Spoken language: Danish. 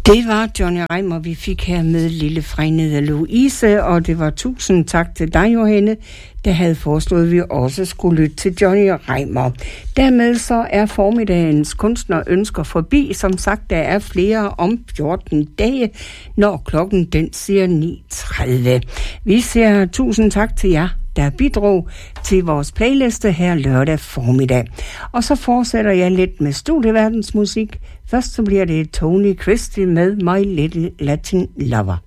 Det var Johnny Reimer, vi fik her med Lille Fregnede Louise, og det var tusind tak til dig, Johanne, der havde foreslået, at vi også skulle lytte til Johnny Reimer. Dermed så er formiddagens kunstnerønsker forbi. Som sagt, der er flere om 14 dage, når klokken den siger 9:30. Vi siger tusind tak til jer, der bidrog til vores playliste her lørdag formiddag. Og så fortsætter jeg lidt med studieverdensmusik. Først så bliver det Tony Christie med My Little Latin Lover.